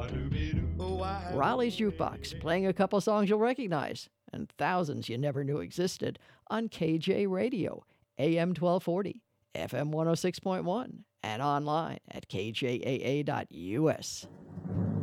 Raleigh's Jukebox, playing a couple songs you'll recognize, and thousands you never knew existed, on KJ Radio, AM 1240, FM 106.1, and online at kjaa.us.